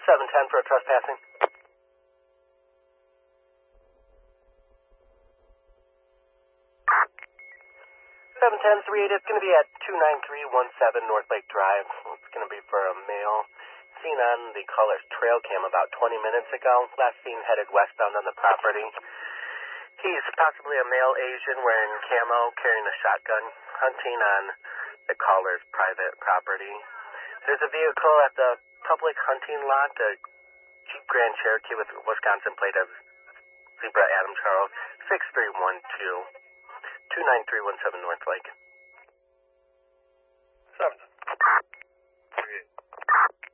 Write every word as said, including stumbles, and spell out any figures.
seven ten for a trespassing. seven ten three eight, it's going to be at two nine three one seven North Lake Drive. It's going to be for a male seen on the caller's trail cam about twenty minutes ago. Last seen headed westbound on the property. He's possibly a male Asian wearing camo, carrying a shotgun, hunting on the caller's private property. There's a vehicle at the public hunting lot, a Jeep Grand Cherokee with Wisconsin plate of Zebra Adam Charles, six three one two, two nine three one seven North Lake. seven.